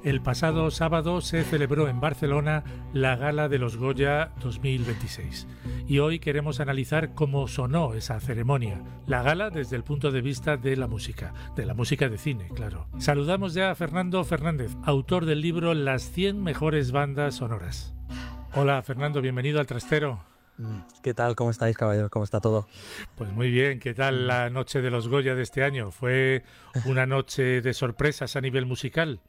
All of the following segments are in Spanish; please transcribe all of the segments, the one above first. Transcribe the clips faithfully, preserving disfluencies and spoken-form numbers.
El pasado sábado se celebró en Barcelona la Gala de los Goya dos mil veintiséis y hoy queremos analizar cómo sonó esa ceremonia, la gala desde el punto de vista de la música, de la música de cine, claro. Saludamos ya a Fernando Fernández, autor del libro Las cien mejores bandas sonoras. Hola Fernando, bienvenido al Trastero. ¿Qué tal? ¿Cómo estáis, caballeros? ¿Cómo está todo? Pues muy bien, ¿qué tal la noche de los Goya de este año? ¿Fue una noche de sorpresas a nivel musical?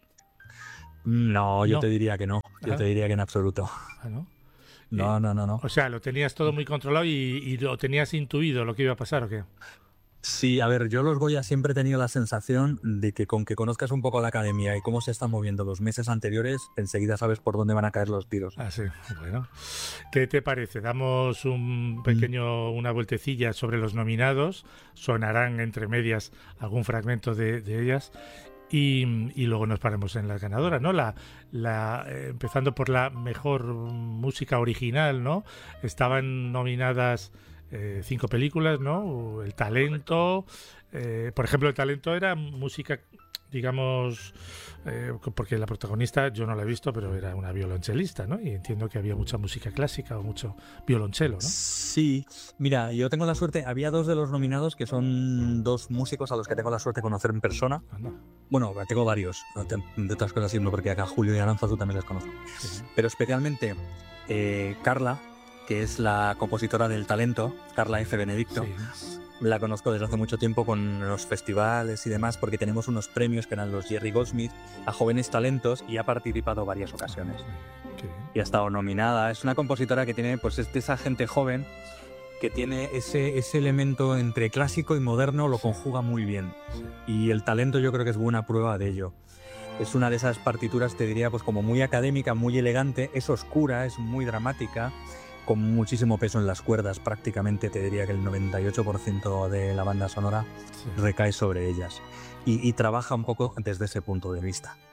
No, yo no. te diría que no. Yo ¿Ah? te diría que en absoluto. ¿Ah, no? No, Eh, no, no, no. O sea, lo tenías todo muy controlado y, y lo tenías intuido lo que iba a pasar, ¿o qué? Sí, a ver, yo los Goya siempre he tenido la sensación de que con que conozcas un poco la academia y cómo se están moviendo los meses anteriores, enseguida sabes por dónde van a caer los tiros. Ah, sí, bueno. ¿Qué te parece? Damos un pequeño, una vueltecilla sobre los nominados, sonarán entre medias algún fragmento de, de ellas y, y luego nos paramos en las ganadoras, ¿no? La, la, eh, empezando por la mejor música original, ¿no? Estaban nominadas Eh, cinco películas, ¿no? El Talento, eh, por ejemplo, El Talento era música, digamos, eh, porque la protagonista yo no la he visto, pero era una violonchelista, ¿no? Y entiendo que había mucha música clásica o mucho violonchelo, ¿no? Sí, mira, yo tengo la suerte, había dos de los nominados que son dos músicos a los que tengo la suerte de conocer en persona. Anda. Bueno, tengo varios, de otras cosas sí, porque acá Julio y Aranza tú también les conozco. Sí. Pero especialmente eh, Carla, que es la compositora del Talento, Carla F. Benedicto. Sí. La conozco desde hace mucho tiempo con los festivales y demás, porque tenemos unos premios que eran los Jerry Goldsmith a jóvenes talentos y ha participado varias ocasiones. Okay. Y ha estado nominada. Es una compositora que tiene, pues, es de esa gente joven que tiene ese, ese elemento entre clásico y moderno, lo conjuga muy bien. Y el Talento yo creo que es buena prueba de ello. Es una de esas partituras, te diría, pues como muy académica, muy elegante, es oscura, es muy dramática, con muchísimo peso en las cuerdas, prácticamente te diría que el noventa y ocho por ciento de la banda sonora sí. recae sobre ellas y, y trabaja un poco desde ese punto de vista.